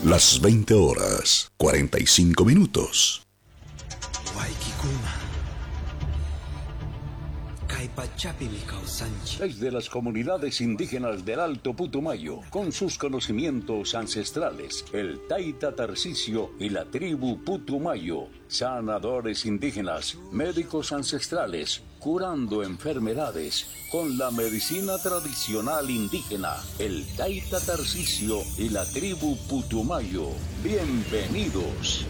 Las 20 horas, 45 minutos. Desde las comunidades indígenas del Alto Putumayo, con sus conocimientos ancestrales, el Taita Tarcisio y la tribu Putumayo, sanadores indígenas, médicos ancestrales, curando enfermedades con la medicina tradicional indígena, el Taita Tarcisio y la tribu Putumayo. Bienvenidos.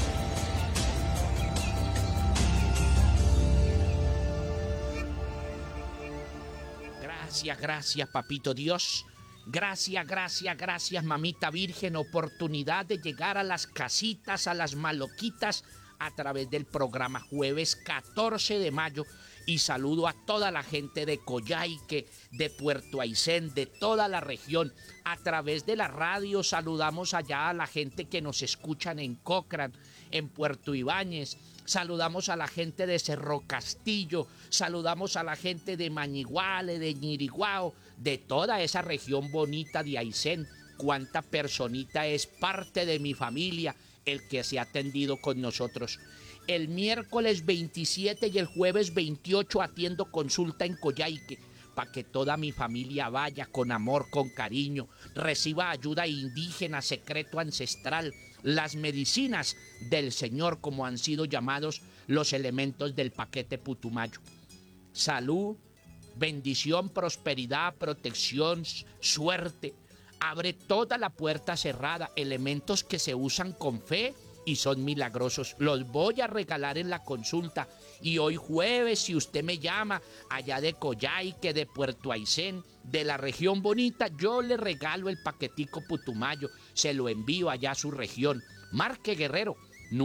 Gracias, papito Dios. Gracias, mamita Virgen. Oportunidad de llegar a las casitas, a las maloquitas, a través del programa jueves 14 de mayo. Y saludo a toda la gente de Coyhaique, de Puerto Aysén, de toda la región. A través de la radio saludamos allá a la gente que nos escuchan en Cochrane, en Puerto Ibáñez. Saludamos a la gente de Cerro Castillo, saludamos a la gente de Mañiguale, de Ñiriguao, de toda esa región bonita de Aysén. Cuánta personita es parte de mi familia el que se ha atendido con nosotros. El miércoles 27 y el jueves 28 atiendo consulta en Coyhaique, para que toda mi familia vaya con amor, con cariño, reciba ayuda indígena, secreto ancestral, las medicinas del Señor, como han sido llamados los elementos del paquete Putumayo. Salud, bendición, prosperidad, protección, suerte. Abre toda la puerta cerrada, elementos que se usan con fe y son milagrosos. Los voy a regalar en la consulta. Y hoy jueves, si usted me llama allá de Coyhaique, de Puerto Aysén, de la región bonita, yo le regalo el paquetico Putumayo, se lo envío allá a su región. Marque Guerrero,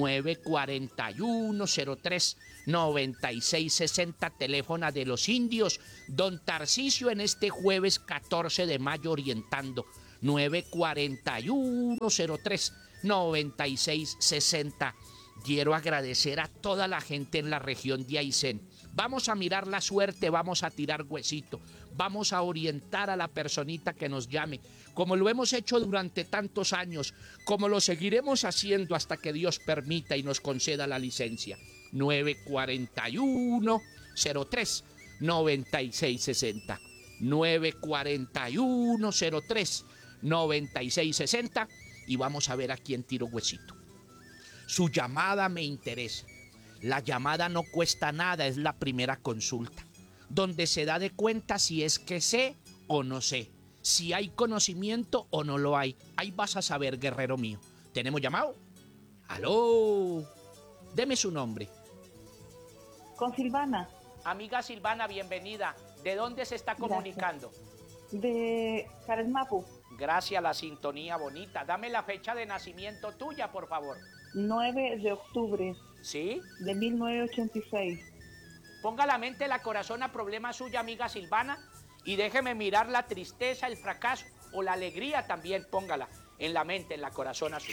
941-03-9660, teléfono de los indios. Don Tarcisio en este jueves 14 de mayo orientando, 941-03-9660. Quiero agradecer a toda la gente en la región de Aysén. Vamos a mirar la suerte, vamos a tirar huesito, vamos a orientar a la personita que nos llame, como lo hemos hecho durante tantos años, como lo seguiremos haciendo hasta que Dios permita y nos conceda la licencia. 941-03-9660. 941-03-9660. Y vamos a ver a quién tiro huesito. Su llamada me interesa. La llamada no cuesta nada, es la primera consulta, donde se da de cuenta si es que sé o no sé, si hay conocimiento o no lo hay. Ahí vas a saber, guerrero mío. ¿Tenemos llamado? ¡Aló! Deme su nombre. Con Silvana. Amiga Silvana, bienvenida. ¿De dónde se está comunicando? Gracias. De Caresmapu. Gracias, la sintonía bonita. Dame la fecha de nacimiento tuya, por favor. 9 de octubre. ¿Sí? De 1986. Ponga la mente, la corazón a problema suya, amiga Silvana, y déjeme mirar la tristeza, el fracaso o la alegría también, póngala en la mente, en la corazón azul.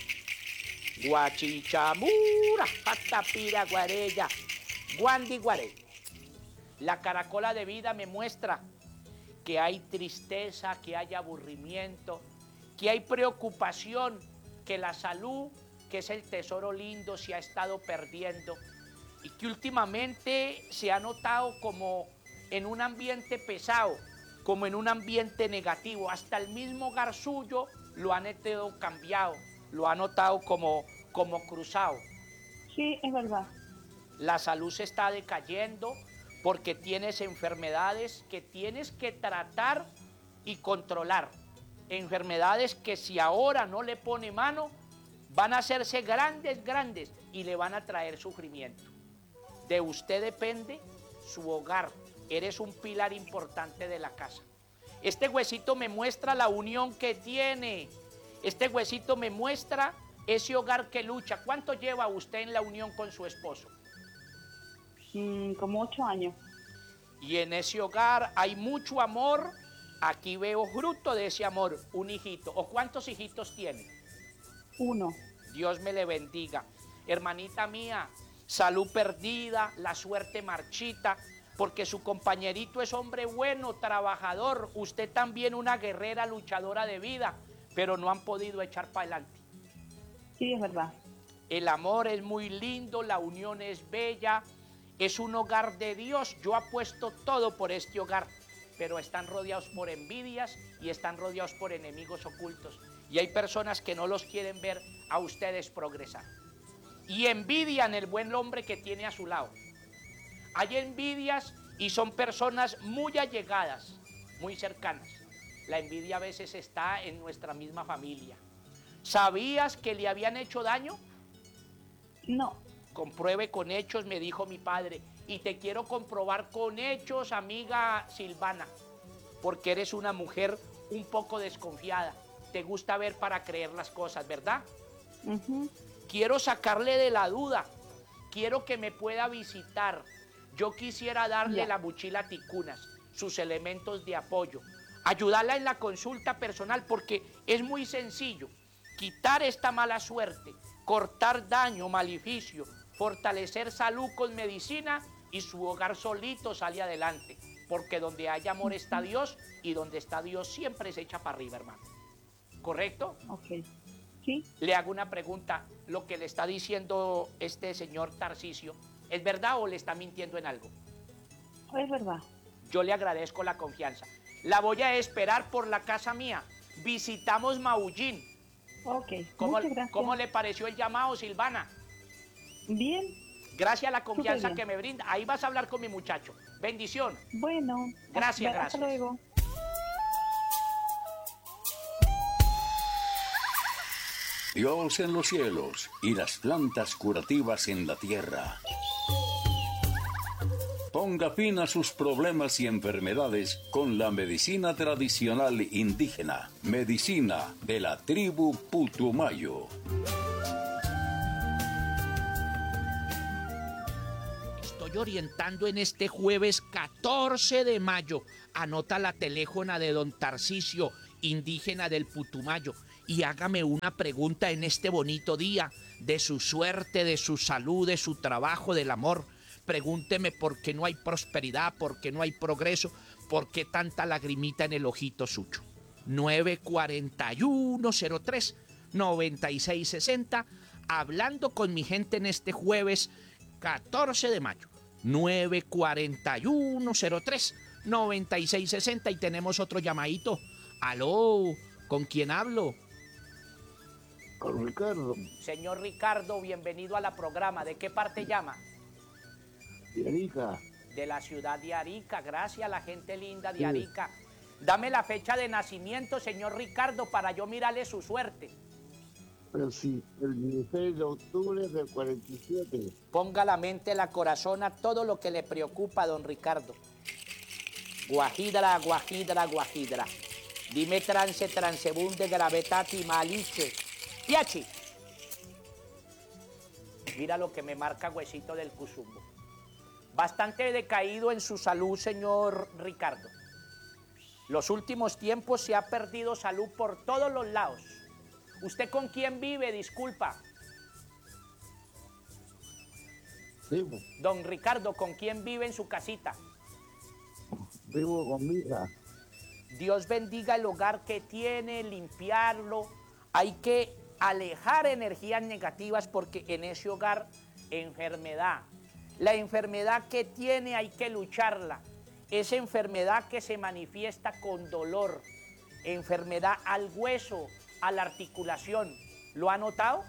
Guachichamura, patapira, guarella, guandi, guarey. La caracola de vida me muestra que hay tristeza, que hay aburrimiento, que hay preocupación, que la salud, que es el tesoro lindo, se ha estado perdiendo y que últimamente se ha notado como en un ambiente pesado, como en un ambiente negativo. Hasta el mismo hogar suyo lo han notado cambiado, lo ha notado como cruzado. Sí, es verdad. La salud se está decayendo porque tienes enfermedades que tienes que tratar y controlar. Enfermedades que si ahora no le pone mano, van a hacerse grandes y le van a traer sufrimiento. De usted depende su hogar. Eres un pilar importante de la casa. Este huesito me muestra la unión que tiene. Este huesito me muestra ese hogar que lucha. ¿Cuánto lleva usted en la unión con su esposo? Como 8 años. Y en ese hogar hay mucho amor. Aquí veo fruto de ese amor, un hijito. ¿O cuántos hijitos tiene? 1. Dios me le bendiga. Hermanita mía, salud perdida, la suerte marchita, porque su compañerito es hombre bueno, trabajador. Usted también una guerrera luchadora de vida, pero no han podido echar para adelante. Sí, es verdad. El amor es muy lindo, la unión es bella, es un hogar de Dios. Yo apuesto todo por este hogar, pero están rodeados por envidias y están rodeados por enemigos ocultos. Y hay personas que no los quieren ver a ustedes progresar. Y envidian el buen hombre que tiene a su lado. Hay envidias y son personas muy allegadas, muy cercanas. La envidia a veces está en nuestra misma familia. ¿Sabías que le habían hecho daño? No. Compruebe con hechos, me dijo mi padre. Y te quiero comprobar con hechos, amiga Silvana, porque eres una mujer un poco desconfiada. Te gusta ver para creer las cosas, ¿verdad? Quiero sacarle de la duda. Quiero que me pueda visitar. Yo quisiera darle la mochila ticunas, sus elementos de apoyo, ayudarla en la consulta personal, porque es muy sencillo. Quitar esta mala suerte, cortar daño, maleficio, fortalecer salud con medicina y su hogar solito sale adelante. Porque donde hay amor está Dios y donde está Dios siempre se echa para arriba, hermano. ¿Correcto? Ok. Sí. Le hago una pregunta. ¿Lo que le está diciendo este señor Tarcisio es verdad o le está mintiendo en algo? Es verdad. Yo le agradezco la confianza. La voy a esperar por la casa mía. Visitamos Maullín. Ok. ¿Cómo, Muchas gracias. ¿Cómo le pareció el llamado, Silvana? Bien. Gracias a la confianza bien. que me brinda. Ahí vas a hablar con mi muchacho. Bendición. Bueno. Gracias, Hasta gracias. luego. Dios en los cielos y las plantas curativas en la tierra. Ponga fin a sus problemas y enfermedades con la medicina tradicional indígena, medicina de la tribu Putumayo. Estoy orientando en este jueves 14 de mayo. Anota la teléfona de don Tarcisio, indígena del Putumayo, y hágame una pregunta en este bonito día de su suerte, de su salud, de su trabajo, del amor. Pregúnteme por qué no hay prosperidad, por qué no hay progreso, por qué tanta lagrimita en el ojito suyo. 941-03-9660, hablando con mi gente en este jueves 14 de mayo. 941-03-9660 y tenemos otro llamadito. Aló, ¿con quién hablo? Con Ricardo, Señor Ricardo, bienvenido a la programa. ¿De qué parte llama? de Arica. De la ciudad de Arica. Gracias a la gente linda de Arica. Dame la fecha de nacimiento, señor Ricardo, para yo mirarle su suerte. Pero sí, el 16 de octubre del 47. Ponga la mente, la corazón a todo lo que le preocupa, don Ricardo. Guajidra, guajidra, guajidra. Dime trance, transebunde, gravetati, maliche. Piachi. Mira lo que me marca Huesito del Cuzumbo. Bastante decaído en su salud, señor Ricardo. Los últimos tiempos se ha perdido salud por todos los lados. ¿Usted con quién vive? Disculpa. Sí, pues, Don Ricardo, ¿con quién vive en su casita? vivo con mi hija. Dios bendiga el hogar que tiene, limpiarlo. Hay que alejar energías negativas porque en ese hogar, enfermedad. La enfermedad que tiene hay que lucharla. Esa enfermedad que se manifiesta con dolor, enfermedad al hueso, a la articulación. ¿Lo ha notado?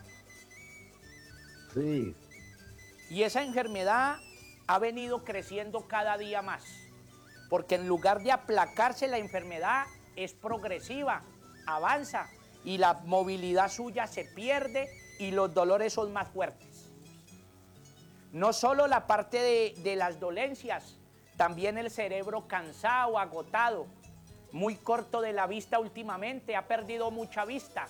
Sí, Y esa enfermedad ha venido creciendo cada día más. Porque en lugar de aplacarse la enfermedad, es progresiva, avanza. Y la movilidad suya se pierde y los dolores son más fuertes. No solo la parte de las dolencias, también el cerebro cansado, agotado, muy corto de la vista últimamente, ha perdido mucha vista.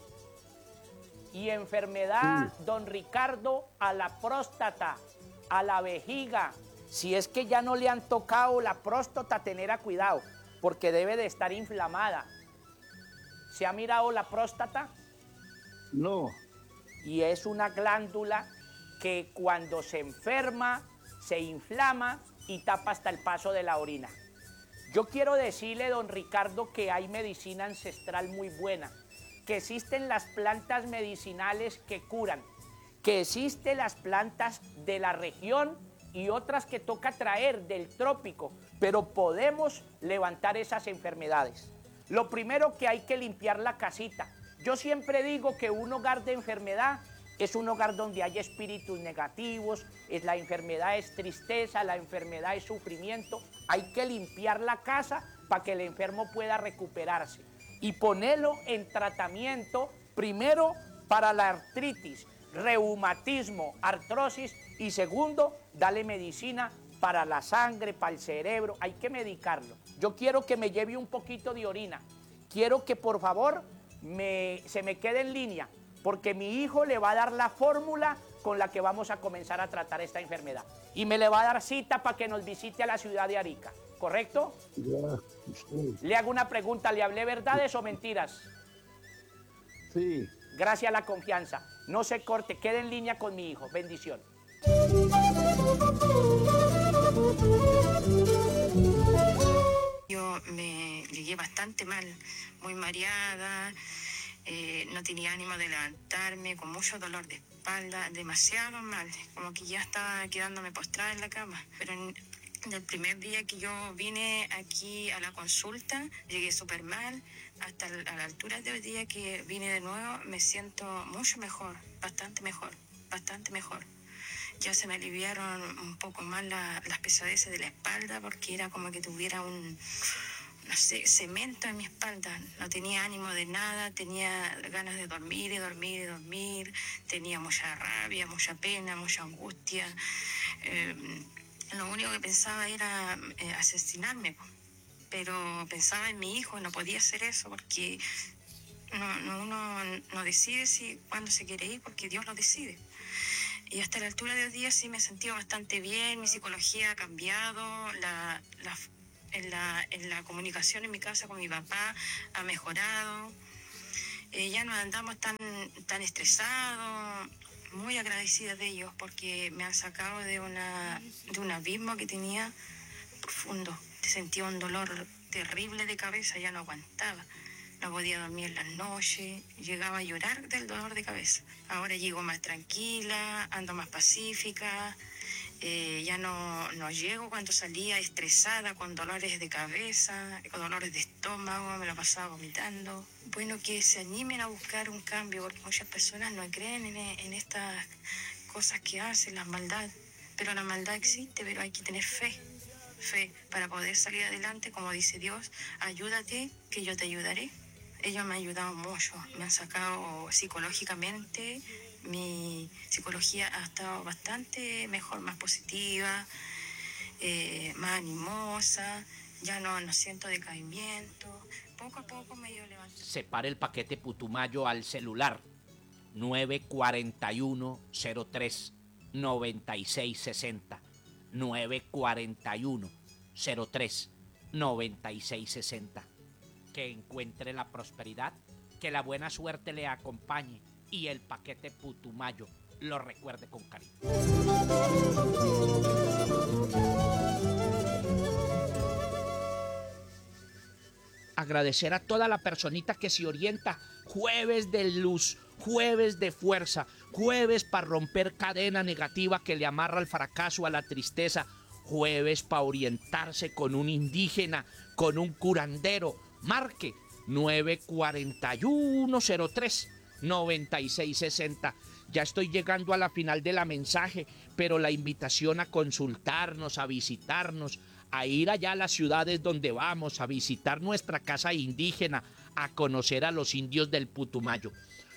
Y enfermedad, don Ricardo, a la próstata, a la vejiga. Si es que ya no le han tocado la próstata, tener a cuidado, porque debe de estar inflamada. ¿Se ha mirado la próstata? no, Y es una glándula que cuando se enferma, se inflama y tapa hasta el paso de la orina. Yo quiero decirle, don Ricardo, que hay medicina ancestral muy buena. que existen las plantas medicinales que curan, que existen las plantas de la región y otras que toca traer del trópico, pero podemos levantar esas enfermedades. Lo primero que hay que limpiar la casita. Yo siempre digo que un hogar de enfermedad es un hogar donde hay espíritus negativos, la enfermedad es tristeza, la enfermedad es sufrimiento. Hay que limpiar la casa para que el enfermo pueda recuperarse y ponerlo en tratamiento, primero para la artritis, reumatismo, artrosis, y segundo, darle medicina para la sangre, para el cerebro. Hay que medicarlo. Yo quiero que me lleve un poquito de orina. Quiero que por favor se me quede en línea, porque mi hijo le va a dar la fórmula con la que vamos a comenzar a tratar esta enfermedad. Y me le va a dar cita para que nos visite a la ciudad de Arica, ¿correcto? Ya, sí. Le hago una pregunta, ¿le hablé verdades o mentiras? Sí. Gracias a la confianza. No se corte, quede en línea con mi hijo. Bendición. Yo me llegué bastante mal, muy mareada, no tenía ánimo de levantarme, con mucho dolor de espalda, demasiado mal, como que ya estaba quedándome postrada en la cama. Pero el primer día que yo vine aquí a la consulta, llegué súper mal. Hasta a la altura de hoy día que vine de nuevo, me siento mucho mejor, bastante mejor, bastante mejor. Ya se me aliviaron un poco más las pesadeces de la espalda, porque era como que tuviera no sé, cemento en mi espalda. No tenía ánimo de nada, tenía ganas de dormir y dormir y dormir, tenía mucha rabia, mucha pena, mucha angustia. Lo único que pensaba era asesinarme, pero pensaba en mi hijo, no podía hacer eso porque uno no decide cuándo se quiere ir, porque Dios lo decide. Y hasta la altura de hoy día sí me he sentido bastante bien, mi psicología ha cambiado, en la comunicación en mi casa con mi papá ha mejorado, ya no andamos tan estresados, muy agradecida de ellos porque me han sacado de un abismo que tenía profundo. Sentía un dolor terrible de cabeza, ya no aguantaba. No podía dormir en las noches, llegaba a llorar del dolor de cabeza. Ahora llego más tranquila, ando más pacífica, ya no llego cuando salía estresada, con dolores de cabeza, con dolores de estómago, me lo pasaba vomitando. Bueno, que se animen a buscar un cambio, porque muchas personas no creen en estas cosas que hacen, las maldades. Pero la maldad existe, pero hay que tener fe para poder salir adelante, como dice Dios, ayúdate que yo te ayudaré. Ellos me han ayudado mucho, me han sacado psicológicamente, mi psicología ha estado bastante mejor, más positiva, más animosa, ya no siento decaimiento, poco a poco me he ido levantando. Separe el paquete Putumayo al celular 94103 9660 94103 9660. Que encuentre la prosperidad, que la buena suerte le acompañe y el paquete Putumayo lo recuerde con cariño. Agradecer a toda la personita que se orienta. Jueves de luz, jueves de fuerza, jueves para romper cadena negativa que le amarra al fracaso, a la tristeza, jueves para orientarse con un indígena, con un curandero. Marque 94103 9660. Ya estoy llegando a la final de la mensaje, pero la invitación a consultarnos, a visitarnos, a ir allá a las ciudades donde vamos, a visitar nuestra casa indígena, a conocer a los indios del Putumayo.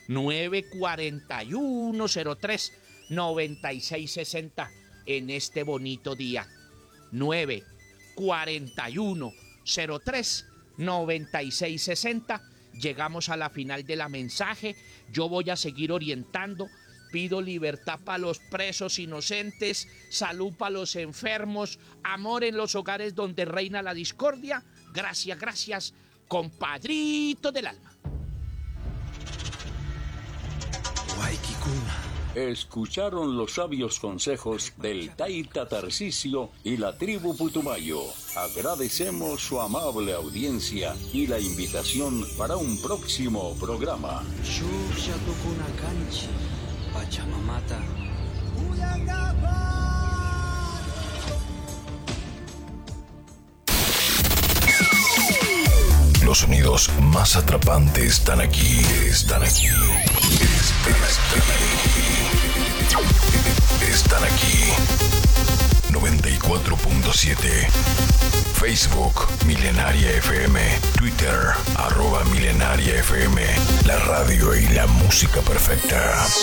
94103 9660 en este bonito día. 94103 9660. Llegamos a la final de la mensaje. Yo voy a seguir orientando. Pido libertad para los presos inocentes, salud para los enfermos, amor en los hogares donde reina la discordia. Gracias, gracias, compadrito del alma. Waikikuna. Escucharon los sabios consejos del Taita Tarcisio y la tribu Putumayo. Agradecemos su amable audiencia y la invitación para un próximo programa. Pachamamata. Los sonidos más atrapantes están aquí. Están aquí. Están aquí. 94.7. Facebook Milenaria FM. Twitter @Milenaria FM. La radio y la música perfecta.